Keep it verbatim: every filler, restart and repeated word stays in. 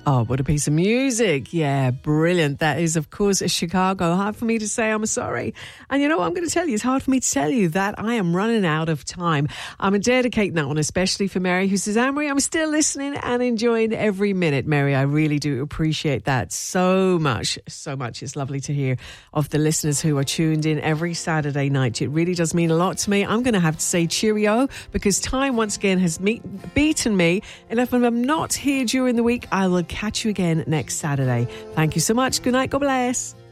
Oh, what a piece of music. Yeah, brilliant. That is, of course, Chicago. Hard for me to say I'm sorry. And you know what I'm going to tell you? It's hard for me to tell you that I am running out of time. I'm dedicating that one especially for Mary, who says, Anne-Marie, I'm still listening and enjoying every minute. Mary, I really do appreciate that so much, so much. It's lovely to hear of the listeners who are tuned in every Saturday night. It really does mean a lot to me. I'm going to have to say cheerio because time once again has meet, beaten me. And if I'm not here during the week, I will catch you again next Saturday. Thank you so much. Good night. God bless.